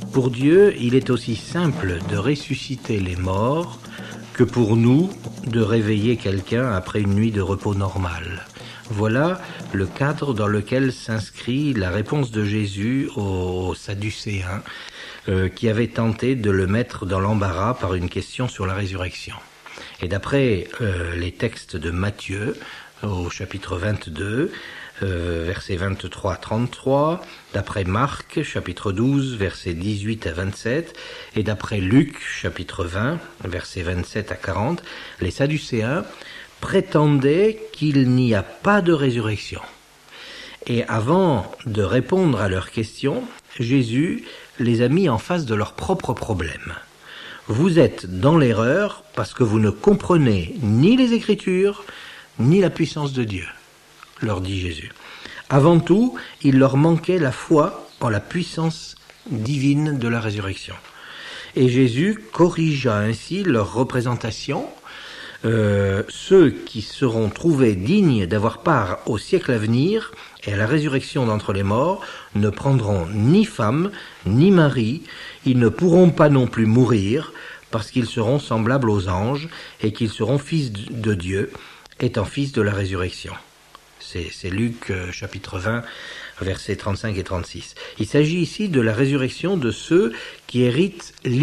Pour Dieu, il est aussi simple de ressusciter les morts que pour nous de réveiller quelqu'un après une nuit de repos normal. Voilà le cadre dans lequel s'inscrit la réponse de Jésus aux Sadducéens qui avaient tenté de le mettre dans l'embarras par une question sur la résurrection. Et d'après les textes de Matthieu, au chapitre 22, versets 23 à 33, d'après Marc, chapitre 12, versets 18 à 27, et d'après Luc, chapitre 20, versets 27 à 40, les Sadducéens prétendaient qu'il n'y a pas de résurrection. Et avant de répondre à leurs questions, Jésus les a mis en face de leurs propres problèmes. Vous êtes dans l'erreur parce que vous ne comprenez ni les Écritures, ni la puissance de Dieu, leur dit Jésus. Avant tout, il leur manquait la foi en la puissance divine de la résurrection. Et Jésus corrigea ainsi leur représentation. Ceux qui seront trouvés dignes d'avoir part au siècle à venir et à la résurrection d'entre les morts ne prendront ni femme, ni mari, ils ne pourront pas non plus mourir, parce qu'ils seront semblables aux anges et qu'ils seront fils de Dieu, étant fils de la résurrection. C'est Luc chapitre 20, versets 35 et 36. Il s'agit ici de la résurrection de ceux qui héritent